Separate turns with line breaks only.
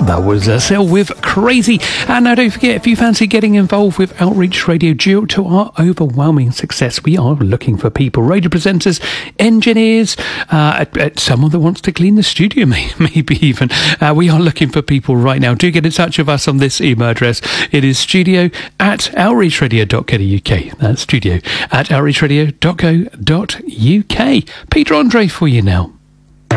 That was Sil with Crazy. And now don't forget, if you fancy getting involved with Outreach Radio due to our overwhelming success, we are looking for people, radio presenters, engineers, someone that wants to clean the studio, maybe even. We are looking for people right now. Do get in touch with us on this email address. It is studio@outreachradio.co.uk. That's studio@outreachradio.co.uk. Peter Andre for you now.